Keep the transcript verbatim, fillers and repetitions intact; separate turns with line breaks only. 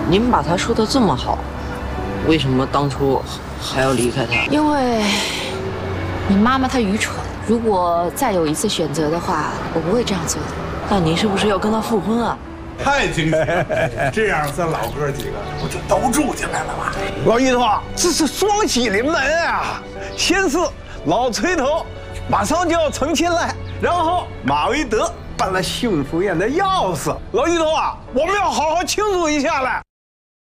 您把他说的这么好，为什么当初还要离开他？
因为你妈妈她愚蠢，如果再有一次选择的话，我不会这样做的。
那您是不是要跟他复婚啊？
太惊喜了！这样咱老哥几个不就都住进来了吗？
老于头，这是双喜临门啊！先是老崔头马上就要成亲了，然后马维德办了幸福宴的钥匙。老于头啊，我们要好好庆祝一下了。